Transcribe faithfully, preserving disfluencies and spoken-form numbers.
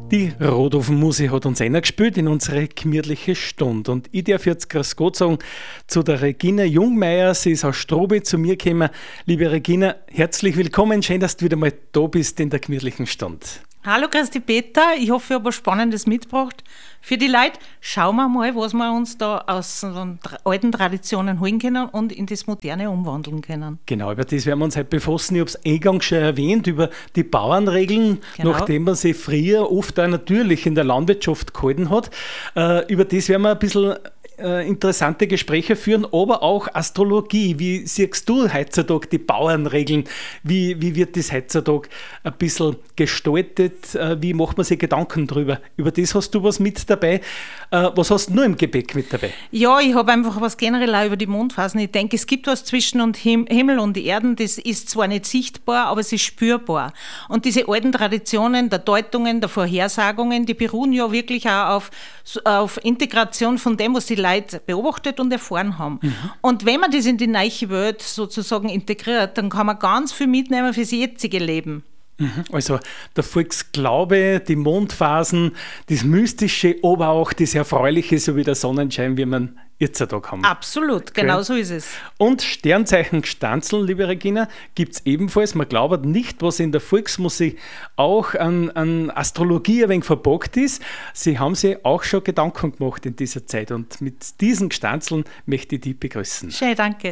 Die Rodhofen-Musik hat uns einer gespielt in unsere gemütliche Stunde. Und ich darf jetzt grüß Gott sagen zu der Regina Jungmeier. Sie ist aus Strobe zu mir gekommen. Liebe Regina, herzlich willkommen. Schön, dass du wieder mal da bist in der gemütlichen Stunde. Hallo Christi Peter, ich hoffe, ich habe was Spannendes mitgebracht für die Leute. Schauen wir mal, was wir uns da aus den alten Traditionen holen können und in das Moderne umwandeln können. Genau, über das werden wir uns heute befassen. Ich habe es eingangs schon erwähnt, über die Bauernregeln, genau. Nachdem man sie früher oft auch natürlich in der Landwirtschaft gehalten hat. Äh, über das werden wir ein bisschen äh, interessante Gespräche führen, aber auch Astrologie. Wie siehst du heutzutage die Bauernregeln? Wie, wie wird das heutzutage ein bisschen gestaltet? Äh, wie macht man sich Gedanken drüber? Über das hast du was mit dabei. Äh, was hast du nur im Gepäck mit dabei? Ja, ich habe einfach was generell auch über die Mondphasen. Ich denke, es gibt was zwischen und Him- Himmel und Erden. Das ist zwar nicht sichtbar, aber es ist spürbar. Und diese alten Traditionen der Deutungen, der Vorhersagungen, die beruhen ja wirklich auch auf, auf Integration von dem, was die Leute beobachtet und erfahren haben. Mhm. Und wenn man das in die neue Welt sozusagen integriert, dann kann man ganz viel mitnehmen fürs jetzige Leben. Also der Volksglaube, die Mondphasen, das Mystische, aber auch das Erfreuliche, so wie der Sonnenschein, wie man jetzt Tag haben. Absolut, genau okay. So ist es. Und Sternzeichen Gstanzl, liebe Regina, gibt es ebenfalls. Man glaubt nicht, was in der Volksmusik auch an, an Astrologie ein wenig verpackt ist. Sie haben sich auch schon Gedanken gemacht in dieser Zeit und mit diesen Gstanzln möchte ich dich begrüßen. Schön, danke.